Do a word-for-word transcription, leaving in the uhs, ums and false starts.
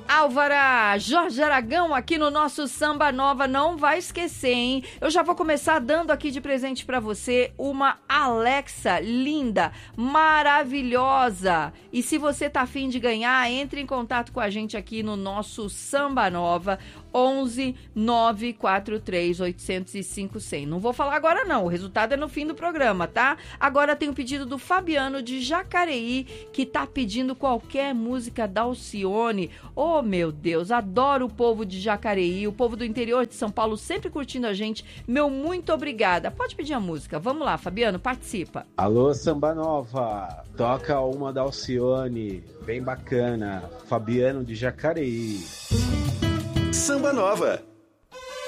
Álvara, Jorge Aragão aqui no nosso Samba Nova, não vai esquecer, hein? Eu já vou começar dando aqui de presente pra você uma Alexa linda, maravilhosa. E se você tá afim de ganhar, entre em contato com a gente aqui no nosso Samba Nova, onze nove quatro três oito zero cinco zero zero. Não vou falar agora não, o resultado é no fim do programa, tá? Agora tem um pedido do Fabiano de Jacareí, que tá pedindo qualquer música da Alcione. Oh, meu Deus, adoro o povo de Jacareí, o povo do interior de São Paulo sempre curtindo a gente. Meu muito obrigada. Pode pedir a música. Vamos lá, Fabiano, participa. Alô, Samba Nova. Toca uma da Alcione, bem bacana. Fabiano de Jacareí. Samba Nova.